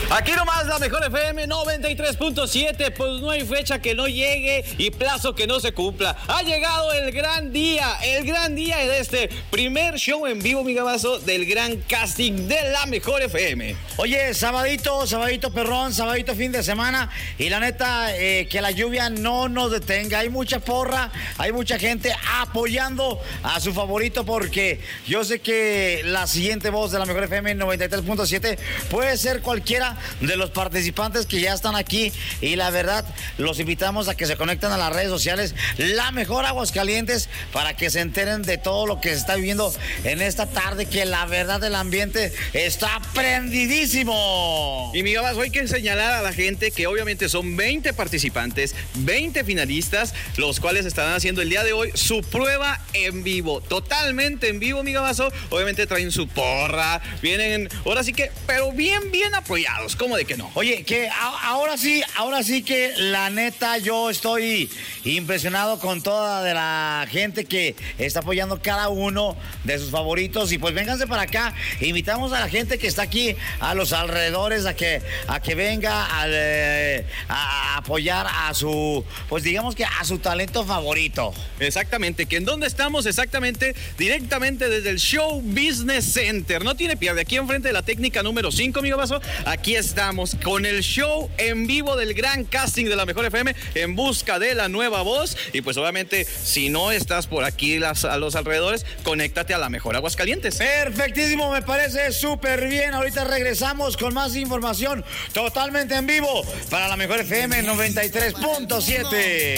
Aquí nomás la mejor FM 93.7, pues no hay fecha que no llegue y plazo que no se cumpla. Ha llegado el gran día de este primer show en vivo, mi Gabazo, del gran casting de la mejor FM. Oye, sabadito perrón, sabadito fin de semana, y la neta, que la lluvia no nos detenga. Hay mucha porra, hay mucha gente apoyando a su favorito, porque yo sé que la siguiente voz de la mejor FM 93.7 puede ser cualquiera de los participantes que ya están aquí, y la verdad los invitamos a que se conecten a las redes sociales La Mejor Aguascalientes para que se enteren de todo lo que se está viviendo en esta tarde, que la verdad el ambiente está prendidísimo. Y mi Gabazo, hay que señalar a la gente que obviamente son 20 participantes, 20 finalistas, los cuales estarán haciendo el día de hoy su prueba en vivo, totalmente en vivo, mi Gabazo. Obviamente traen su porra, vienen, ahora sí que, pero bien apoyados, ¿cómo de que no? Oye, que ahora sí que la neta yo estoy impresionado con toda de la gente que está apoyando cada uno de sus favoritos, y pues vénganse para acá. Invitamos a la gente que está aquí a los alrededores a que venga a apoyar a su, pues digamos que a su talento favorito. Exactamente, que en dónde estamos exactamente, directamente desde el Show Business Center, no tiene pierde, aquí enfrente de la técnica número 5, mi Gabazo. Aquí estamos con el show en vivo del gran casting de la mejor FM en busca de la nueva voz. Y pues obviamente, si no estás por aquí a los alrededores, conéctate a la mejor Aguascalientes. Perfectísimo, me parece súper bien. Ahorita regresamos con más información totalmente en vivo para la mejor FM 93.7.